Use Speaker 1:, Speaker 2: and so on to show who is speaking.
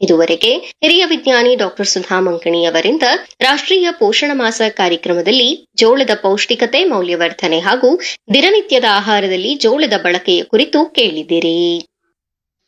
Speaker 1: ಇದುವರೆಗೆ ಹಿರಿಯ ವಿಜ್ಞಾನಿ ಡಾಕ್ಟರ್ ಸುಧಾ ಮಂಕಣಿ ಅವರಿಂದ ರಾಷ್ಟ್ರೀಯ ಪೋಷಣ ಮಾಸ ಕಾರ್ಯಕ್ರಮದಲ್ಲಿ ಜೋಳದ ಪೌಷ್ಟಿಕತೆ, ಮೌಲ್ಯವರ್ಧನೆ ಹಾಗೂ ದಿನನಿತ್ಯದ ಆಹಾರದಲ್ಲಿ ಜೋಳದ ಬಳಕೆಯ ಕುರಿತು ಕೇಳಿದಿರಿ.